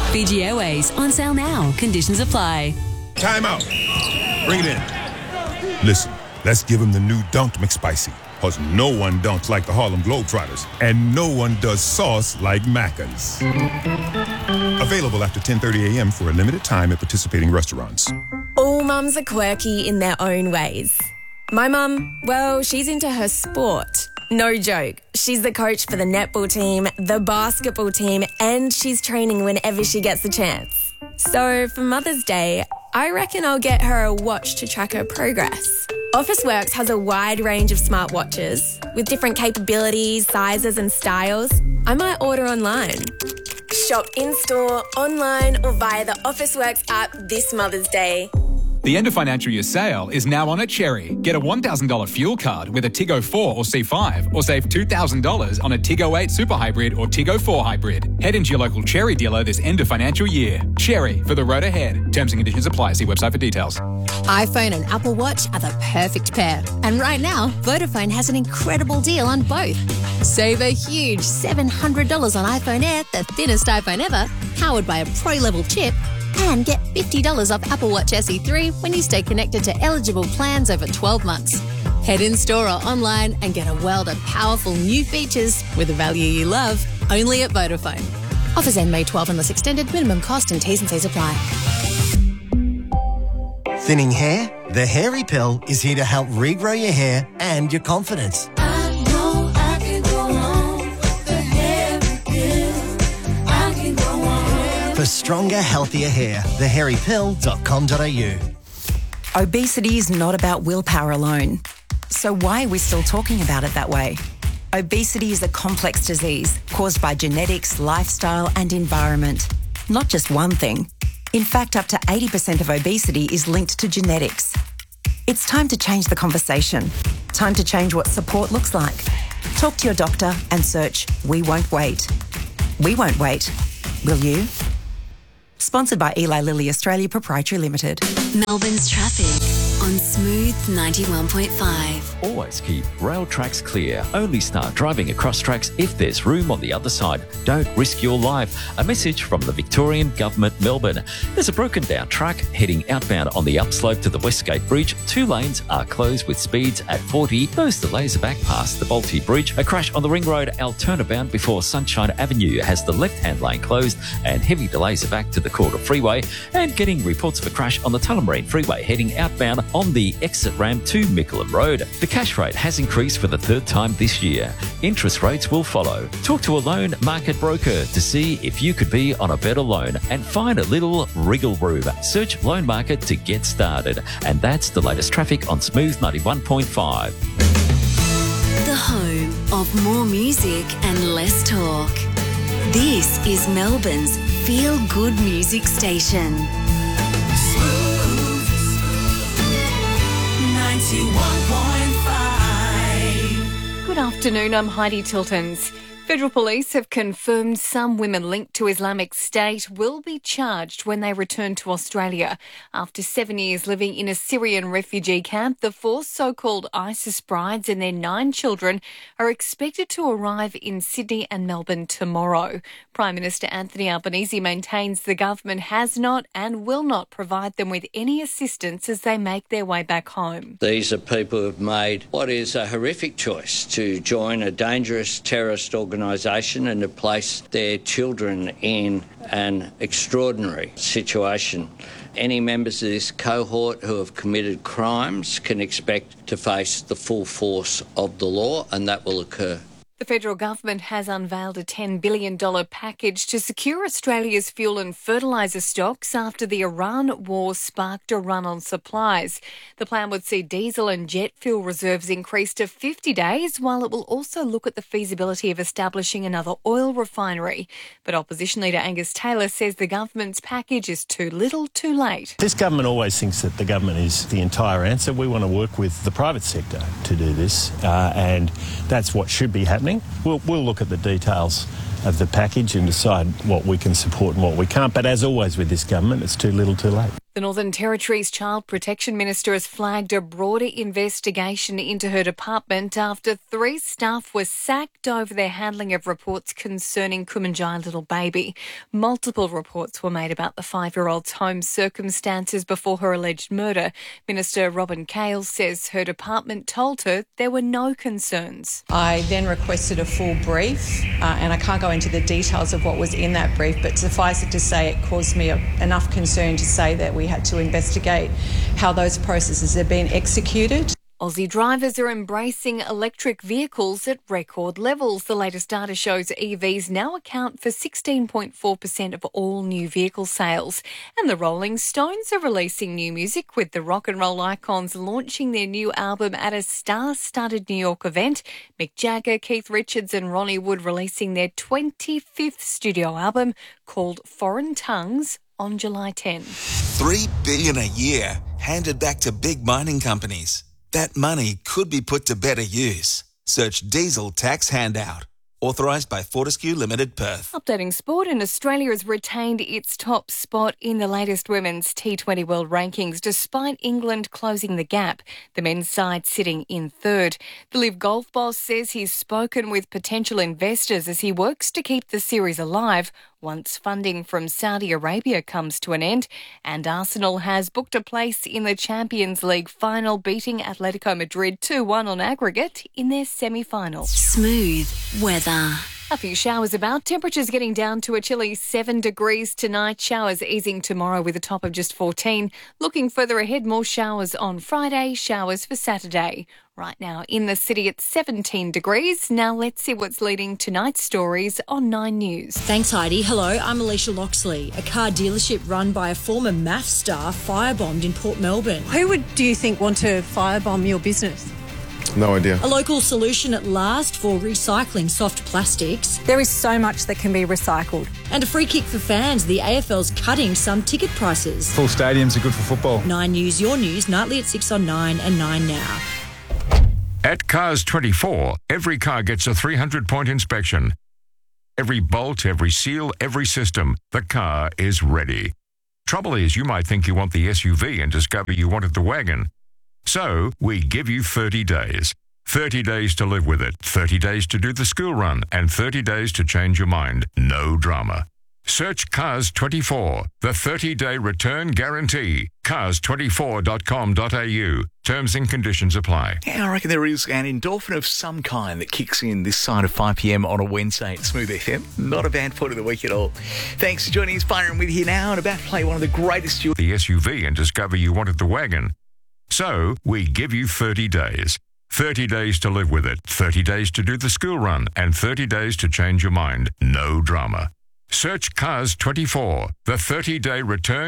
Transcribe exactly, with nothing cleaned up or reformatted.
Fiji Airways, on sale now. Conditions apply. Time out. Bring it in. Listen, let's give him the new Dunked McSpicy. Because no one dunks like the Harlem Globetrotters. And no one does sauce like Macca's. Available after ten thirty a.m. for a limited time at participating restaurants. All mums are quirky in their own ways. My mum, well, she's into her sport. No joke. She's the coach for the netball team, the basketball team, and she's training whenever she gets the chance. So for Mother's Day, I reckon I'll get her a watch to track her progress. Officeworks has a wide range of smartwatches with different capabilities, sizes and styles. I might order online. Shop in-store, online or via the Officeworks app this Mother's Day. The end of financial year sale is now on at Cherry. Get a one thousand dollars fuel card with a Tiggo four or C five, or save two thousand dollars on a Tiggo eight Super Hybrid or Tiggo four Hybrid. Head into your local Cherry dealer this end of financial year. Cherry, for the road ahead. Terms and conditions apply. See website for details. iPhone and Apple Watch are the perfect pair. And right now, Vodafone has an incredible deal on both. Save a huge seven hundred dollars on iPhone Air, the thinnest iPhone ever, powered by a Pro-level chip, and get fifty dollars off Apple Watch S E three when you stay connected to eligible plans over twelve months. Head in-store or online and get a world of powerful new features with the value you love, only at Vodafone. Offers end May twelfth unless extended. Minimum cost and T's and C's apply. Thinning hair? The Hairy Pill is here to help regrow your hair and your confidence. I know I can go on with the Hairy Pill. I can go on. For stronger, healthier hair, the hairy pill dot com dot a u. Obesity is not about willpower alone. So why are we still talking about it that way? Obesity is a complex disease caused by genetics, lifestyle and environment. Not just one thing. In fact, up to eighty percent of obesity is linked to genetics. It's time to change the conversation. Time to change what support looks like. Talk to your doctor and search We Won't Wait. We won't wait. Will you? Sponsored by Eli Lilly Australia Proprietary Limited. Melbourne's traffic on Smooth ninety-one point five. Always keep rail tracks clear. Only start driving across tracks if there's room on the other side. Don't risk your life. A message from the Victorian Government, Melbourne. There's a broken down track heading outbound on the upslope to the Westgate Bridge. Two lanes are closed with speeds at forty. Those delays are back past the Bolte Bridge. A crash on the Ring Road Altona bound before Sunshine Avenue has the left-hand lane closed, and heavy delays are back to the Calder Freeway. And getting reports of a crash on the Tullamarine Freeway heading outbound on the exit ramp to Mickleham Road. The cash rate has increased for the third time this year. Interest rates will follow. Talk to a loan market broker to see if you could be on a better loan and find a little wriggle room. Search Loan Market to get started. And that's the latest traffic on Smooth ninety-one point five. The home of more music and less talk. This is Melbourne's feel-good music station. Smooth ninety-one point five. Good afternoon, I'm Heidi Tiltons. Federal Police have confirmed some women linked to Islamic State will be charged when they return to Australia. After seven years living in a Syrian refugee camp, the four so-called ISIS brides and their nine children are expected to arrive in Sydney and Melbourne tomorrow. Prime Minister Anthony Albanese maintains the government has not and will not provide them with any assistance as they make their way back home. These are people who have made what is a horrific choice to join a dangerous terrorist organisation and to place their children in an extraordinary situation. Any members of this cohort who have committed crimes can expect to face the full force of the law, and that will occur. The federal government has unveiled a ten billion dollars package to secure Australia's fuel and fertiliser stocks after the Iran war sparked a run on supplies. The plan would see diesel and jet fuel reserves increase to fifty days, while it will also look at the feasibility of establishing another oil refinery. But opposition leader Angus Taylor says the government's package is too little too late. This government always thinks that the government is the entire answer. We want to work with the private sector to do this, uh, and that's what should be happening. We'll, we'll look at the details of the package and decide what we can support and what we can't. But as always with this government, it's too little too late. The Northern Territory's Child Protection Minister has flagged a broader investigation into her department after three staff were sacked over their handling of reports concerning Kumanjai little baby. Multiple reports were made about the five-year-old's home circumstances before her alleged murder. Minister Robin Cale says her department told her there were no concerns. I then requested a full brief, uh, and I can't go into the details of what was in that brief, but suffice it to say it caused me a, enough concern to say that we had to investigate how those processes have been executed. Aussie drivers are embracing electric vehicles at record levels. The latest data shows E Vs now account for sixteen point four percent of all new vehicle sales. And the Rolling Stones are releasing new music, with the rock and roll icons launching their new album at a star-studded New York event. Mick Jagger, Keith Richards and Ronnie Wood releasing their twenty-fifth studio album called Foreign Tongues on July tenth. Three billion dollars a year handed back to big mining companies. That money could be put to better use. Search diesel tax handout. Authorised by Fortescue Limited Perth. Updating sport, and Australia has retained its top spot in the latest women's T twenty World Rankings, despite England closing the gap, the men's side sitting in third. The Live Golf boss says he's spoken with potential investors as he works to keep the series alive once funding from Saudi Arabia comes to an end. And Arsenal has booked a place in the Champions League final, beating Atletico Madrid two one on aggregate in their semi-final. Smooth weather. A few showers about. Temperatures getting down to a chilly seven degrees tonight. Showers easing tomorrow with a top of just fourteen. Looking further ahead, more showers on Friday, showers for Saturday. Right now in the city it's seventeen degrees. Now let's see what's leading tonight's stories on Nine News. Thanks, Heidi. Hello, I'm Alicia Loxley. A car dealership run by a former M A F star firebombed in Port Melbourne. Who would, do you think, want to firebomb your business? No idea. A local solution at last for recycling soft plastics. There is so much that can be recycled. And a free kick for fans. The A F L's cutting some ticket prices. Full stadiums are good for football. Nine News, your news, nightly at six on Nine and Nine Now. At Cars twenty-four, every car gets a three hundred point inspection. Every bolt, every seal, every system, the car is ready. Trouble is, you might think you want the S U V and discover you wanted the wagon. So, we give you thirty days. thirty days to live with it, thirty days to do the school run, and thirty days to change your mind. No drama. Search Cars twenty-four, the thirty-day return guarantee. cars twenty-four dot com dot a u. Terms and conditions apply. Yeah, I reckon there is an endorphin of some kind that kicks in this side of five p m on a Wednesday at Smooth F M. Not a bad point of the week at all. Thanks for joining us. Byron with you now and about to play one of the greatest... The S U V and discover you wanted the wagon. So, we give you thirty days. thirty days to live with it, thirty days to do the school run, and thirty days to change your mind. No drama. Search Cars twenty-four, the thirty-day return